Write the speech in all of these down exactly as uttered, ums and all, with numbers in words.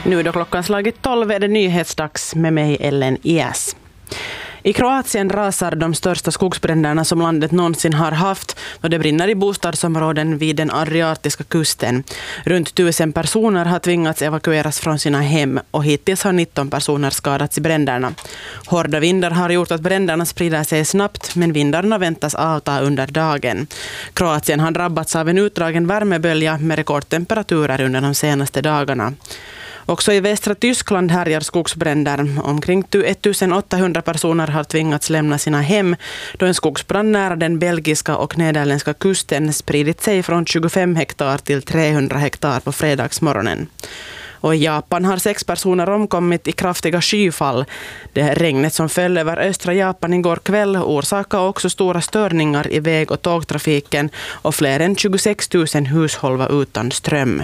Nu då klockan slagit tolv är det nyhetsdags med mig Ellen Ias. I Kroatien rasar de största skogsbränderna som landet någonsin har haft och det brinner i bostadsområden vid den adriatiska kusten. Runt tusen personer har tvingats evakueras från sina hem och hittills har nitton personer skadats i bränderna. Hårda vindar har gjort att bränderna sprider sig snabbt, men vindarna väntas avta under dagen. Kroatien har drabbats av en utdragen värmebölja med rekordtemperaturer under de senaste dagarna. Också i västra Tyskland härjar skogsbränder. Omkring ettusenåttahundra personer har tvingats lämna sina hem då en skogsbrand nära den belgiska och nederländska kusten spridit sig från tjugofem hektar till trehundra hektar på fredagsmorgonen. Och i Japan har sex personer omkommit i kraftiga skyfall. Det regnet som föll över östra Japan igår kväll orsakade också stora störningar i väg- och tågtrafiken och fler än tjugosex tusen hushåll var utan ström.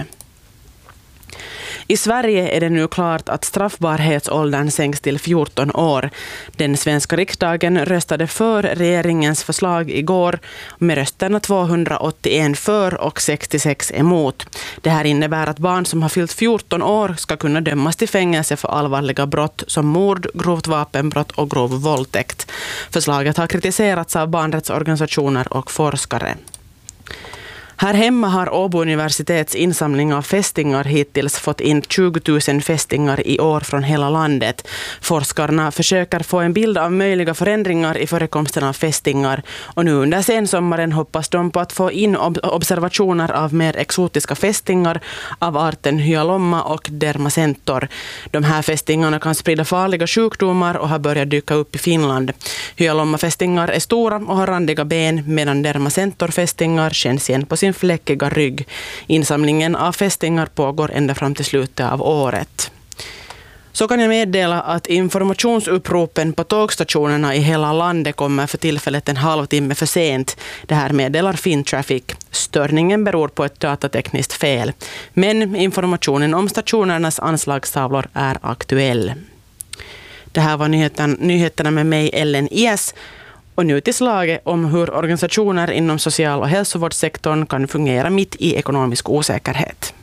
I Sverige är det nu klart att straffbarhetsåldern sänks till fjorton år. Den svenska riksdagen röstade för regeringens förslag igår med rösterna tvåhundraåttioen för och sextiosex emot. Det här innebär att barn som har fyllt fjorton år ska kunna dömas till fängelse för allvarliga brott som mord, grovt vapenbrott och grov våldtäkt. Förslaget har kritiserats av barnrättsorganisationer och forskare. Här hemma har Åbo universitets insamling av fästingar hittills fått in tjugo tusen fästingar i år från hela landet. Forskarna försöker få en bild av möjliga förändringar i förekomsten av fästingar och nu under sensommaren hoppas de på att få in ob- observationer av mer exotiska fästingar av arten hyalomma och dermacentor. De här fästingarna kan sprida farliga sjukdomar och har börjat dyka upp i Finland. Hyalomma-fästingar är stora och har randiga ben medan dermacentor-fästingar känns igen på sin fläckiga rygg. Insamlingen av fästingar pågår ända fram till slutet av året. Så kan jag meddela att informationsuppropen på tågstationerna i hela landet kommer för tillfället en halvtimme för sent. Det här meddelar Fintraffic. Störningen beror på ett datatekniskt fel. Men informationen om stationernas anslagstavlor är aktuell. Det här var nyheten, nyheterna med mig Ellen Ias. Och nu till slaget om hur organisationer inom social- och hälsovårdssektorn kan fungera mitt i ekonomisk osäkerhet.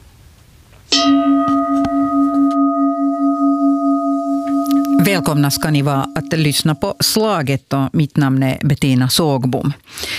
Välkomna ska ni vara att lyssna på slaget och mitt namn är Bettina Sågbom.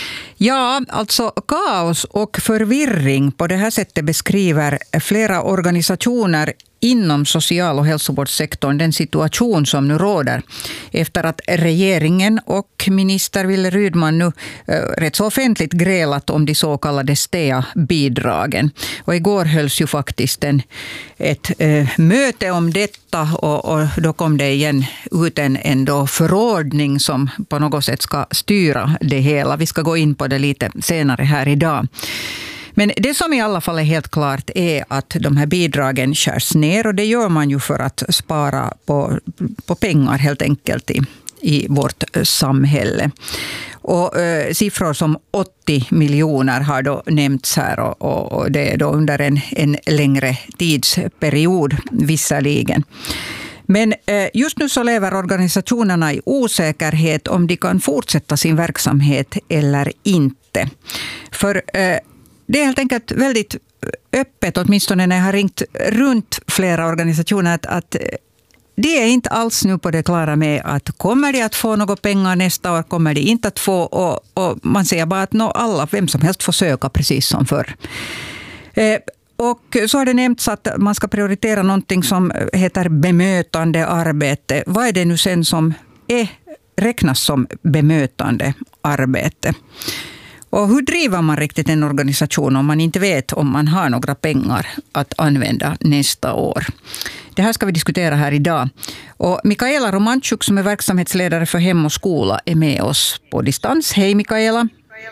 Ja, alltså kaos och förvirring på det här sättet beskriver flera organisationer inom social- och hälsovårdssektorn den situation som nu råder efter att regeringen och minister Wille Rydman nu äh, rätt så offentligt grälat om de så kallade S T E A-bidragen. Och igår hölls ju faktiskt en, ett äh, möte om detta och, och då kom det igen ut en ändå förordning som på något sätt ska styra det hela. Vi ska gå in på det lite senare här idag. Men det som i alla fall är helt klart är att de här bidragen skärs ner och det gör man ju för att spara på, på pengar helt enkelt i, i vårt samhälle. Och eh, siffror som åttio miljoner har då nämnts här och, och, och det är då under en, en längre tidsperiod visserligen. Men eh, just nu så lever organisationerna i osäkerhet om de kan fortsätta sin verksamhet eller inte. För eh, det är helt enkelt väldigt öppet, åtminstone när jag har ringt runt flera organisationer, att, att det är inte alls nu på det klara med att kommer de att få några pengar nästa år, kommer de inte att få, och, och man säger bara att no, alla, vem som helst får söka precis som förr. Eh, och så har det nämnts att man ska prioritera någonting som heter bemötande arbete. Vad är det nu sen som är, räknas som bemötande arbete? Och hur driver man riktigt en organisation om man inte vet om man har några pengar att använda nästa år? Det här ska vi diskutera här idag. Och Mikaela Romanchuk som är verksamhetsledare för Hem och skola är med oss på distans. Hej Mikaela.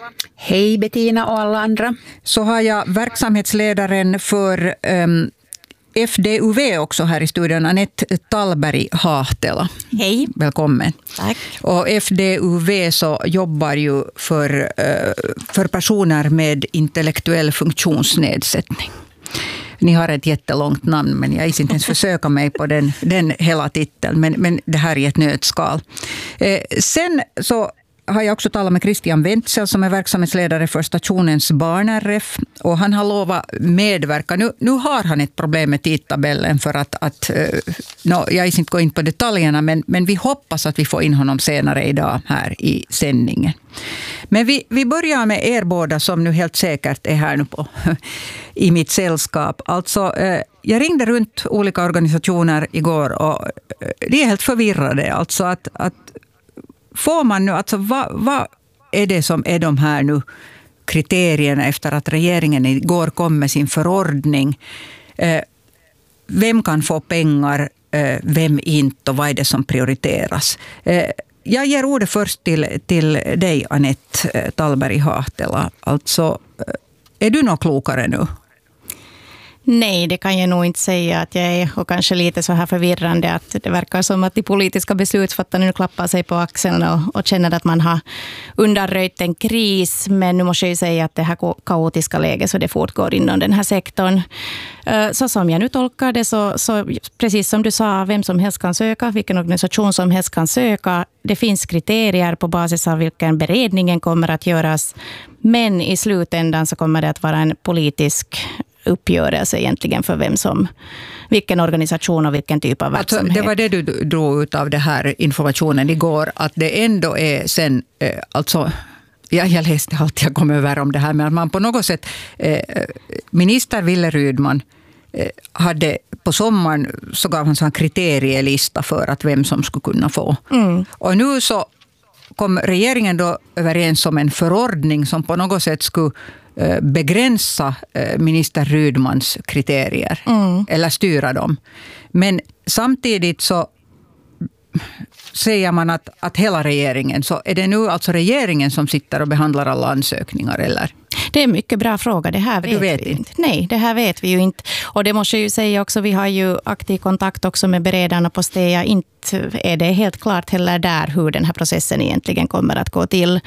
Hej Bettina och alla andra. Så har jag verksamhetsledaren för um, F D U V också här i studion, Anette Tallberg-Hahtela. Hej. Välkommen. Tack. Och F D U V så jobbar ju för, för personer med intellektuell funktionsnedsättning. Ni har ett jättelångt namn men jag är inte ens försöka mig på den, den hela titeln. Men, men det här är ett nötskal. Eh, sen så har jag också talat med Christian Wenzel som är verksamhetsledare för stationens barn-R F. Och han har lovat medverka. Nu, nu har han ett problem med tidtabellen för att, att no, jag ska inte gå in på detaljerna, men, men vi hoppas att vi får in honom senare idag här i sändningen. Men vi, vi börjar med er båda som nu helt säkert är här nu på, i mitt sällskap. Alltså, eh, jag ringde runt olika organisationer igår och eh, de är helt förvirrade. Alltså att, att får man nu, alltså vad, vad är det som är de här nu kriterierna efter att regeringen igår kom med sin förordning? Eh, vem kan få pengar, eh, vem inte och vad är det som prioriteras? Eh, Jag ger ordet först till, till dig, Anette Tallberg-Hahtela. Alltså, är du något klokare nu? Nej, det kan jag nog inte säga att jag är, och kanske lite så här förvirrande att det verkar som att de politiska beslutsfattarna nu klappar sig på axeln och, och känner att man har undanröjt en kris, men nu måste jag ju säga att det här kaotiska läget så det fortgår inom den här sektorn. Så som jag nu tolkar det så, så precis som du sa, vem som helst kan söka, vilken organisation som helst kan söka. Det finns kriterier på basis av vilken beredningen kommer att göras, men i slutändan så kommer det att vara en politisk uppgörelse egentligen för vem som, vilken organisation och vilken typ av verksamhet. Alltså, det var det du drog ut av det här informationen igår, att det ändå är sen, eh, alltså, jag, jag läste allt jag kom över om det här, men att man på något sätt, eh, minister Wille Rydman eh, hade på sommaren så gav han en kriterielista för att vem som skulle kunna få. Mm. Och nu så kom regeringen då överens om en förordning som på något sätt skulle begränsa minister Rydmans kriterier mm. eller styra dem. Men samtidigt så säger man att, att hela regeringen, så är det nu alltså regeringen som sitter och behandlar alla ansökningar eller? Det är en mycket bra fråga, det här vet, vet vi inte. inte. Nej, det här vet vi ju inte. Och det måste jag ju säga också, vi har ju aktiv kontakt också med beredarna på Stea. Inte är det helt klart heller där hur den här processen egentligen kommer att gå till.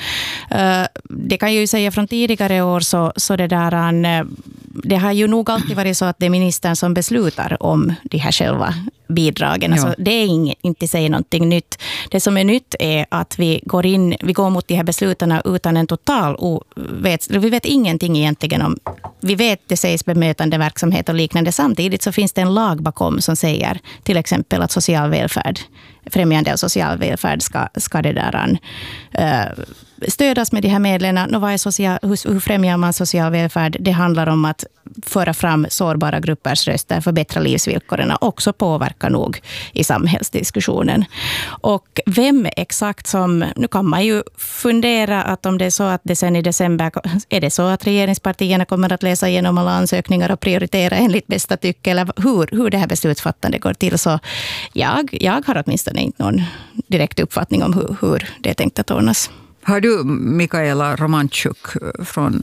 Det kan jag ju säga från tidigare år så, så det där, det har ju nog alltid varit så att det är ministern som beslutar om de här själva bidragen. Alltså, det är inget, inte säga någonting nytt. Det som är nytt är att vi går in, vi går mot de här besluten utan en total ovet, vi vet ingenting egentligen om, vi vet det sägs bemötande verksamhet och liknande. Samtidigt så finns det en lag bakom som säger till exempel att social välfärd, främjande av social välfärd ska, ska det där uh, stödas med de här medlen. Och vad är social, hur, hur främjar man social välfärd? Det handlar om att föra fram sårbara gruppers röster, förbättra livsvillkoren och också påverka nog i samhällsdiskussionen. Och vem exakt som, nu kan man ju fundera att om det är så att det sen i december, är det så att regeringspartierna kommer att läsa igenom alla ansökningar och prioritera enligt bästa tycke, eller hur, hur det här beslutsfattandet går till. Så jag, jag har åtminstone inte någon direkt uppfattning om hur, hur det är tänkt att ordnas. Har du, Mikaela Romanchuk från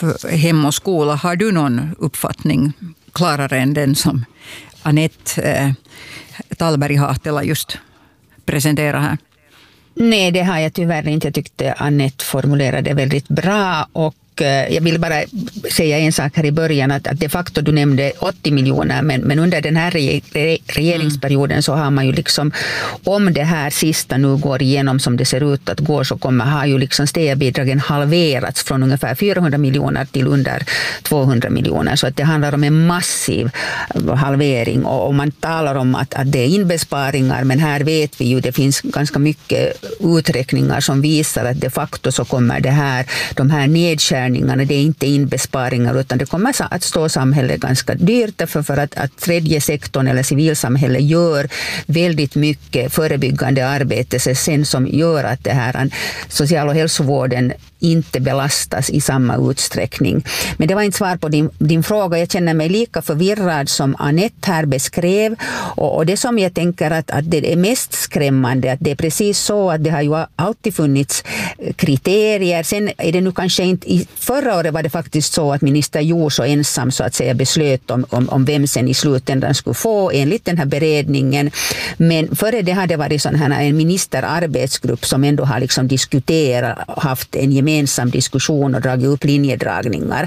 Hem och skola, har du någon uppfattning klarare än den som Anette eh, Tallberg-Hahtela just presenterar här? Nej, det har jag tyvärr inte. Jag tyckte Anette formulerade väldigt bra, och jag vill bara säga en sak här i början, att, att de facto du nämnde åttio miljoner, men, men under den här re, regeringsperioden så har man ju liksom, om det här sista nu går igenom som det ser ut att gå, så kommer, har ju liksom Stea-bidragen halverats från ungefär fyrahundra miljoner till under tvåhundra miljoner, så att det handlar om en massiv halvering, och, och man talar om att, att det är inbesparingar, men här vet vi ju, det finns ganska mycket uträkningar som visar att de facto så kommer det här, de här nedskärningarna, det är inte inbesparingar, utan det kommer att stå samhället ganska dyrt, för, för att, att tredje sektorn eller civilsamhället gör väldigt mycket förebyggande arbete sen som gör att det här social- och hälsovården inte belastas i samma utsträckning. Men det var inte svar på din, din fråga. Jag känner mig lika förvirrad som Anette här beskrev, och, och det som jag tänker att, att det är mest skrämmande, att det är precis så att det har ju alltid funnits kriterier. Sen är det nu kanske inte, i förra året var det faktiskt så att minister Juuso ensam så att säga beslöt om, om, om vem sen i slutändan skulle få enligt den här beredningen. Men före det hade varit sån här en ministerarbetsgrupp som ändå har liksom diskuterat, haft en gemensam diskussion och dragit upp linjedragningar.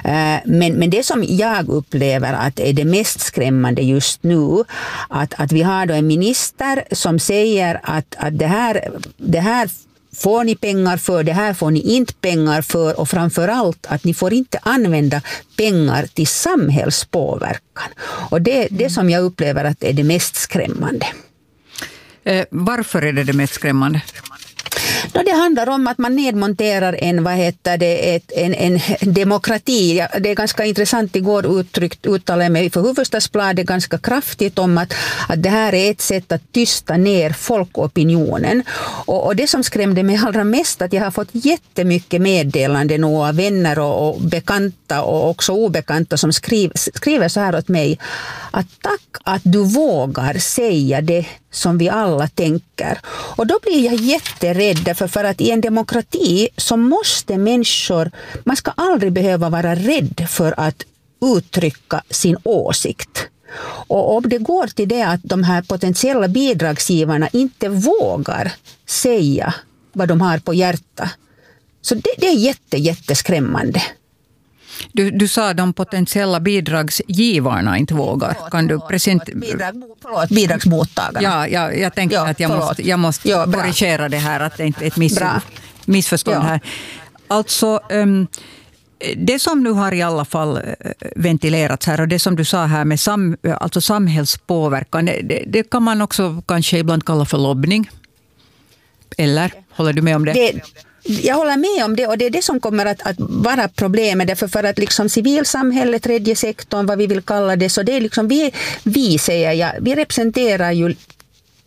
Men, men det som jag upplever att är det mest skrämmande just nu, att, att vi har då en minister som säger att, att det här, det här får ni pengar för, det här får ni inte pengar för, och framförallt att ni får inte använda pengar till samhällspåverkan. Och det är det som jag upplever att är det mest skrämmande. Eh, varför är det det mest skrämmande? Då det handlar om att man nedmonterar en, vad heter det, ett, en, en demokrati. Det är ganska intressant, igår uttryckt, uttalade jag mig för Hufvudstadsbladet ganska kraftigt om att, att det här är ett sätt att tysta ner folkopinionen. Och, och det som skrämde mig allra mest, att jag har fått jättemycket meddelanden av vänner och, och bekanta och också obekanta som skriv, skriver så här åt mig, att tack att du vågar säga det som vi alla tänker. Och då blir jag jätterädd, för, för att i en demokrati så måste människor, man ska aldrig behöva vara rädd för att uttrycka sin åsikt. Och om det går till det att de här potentiella bidragsgivarna inte vågar säga vad de har på hjärta, så det, det är jätte, jätteskrämmande. Du, du sa de potentiella bidragsgivarna inte vågar. Förlåt, kan du present... bidrag, förlåt, bidragsmottagarna. Ja, ja, jag tänkte Ja, att jag förlåt. måste, jag måste Ja, bra. korrigera det här, att det inte är ett miss, Bra. missförstånd Ja. här. Alltså, um, det som nu har i alla fall uh, ventilerats här, och det som du sa här med sam, alltså samhällspåverkan, det, det kan man också kanske ibland kalla för lobbning. Eller? Håller du med om det? det Jag håller med om det, och det är det som kommer att, att vara problemet, därför för att liksom civilsamhället, tredje sektorn, vad vi vill kalla det, så det är liksom vi, vi säger jag, vi representerar ju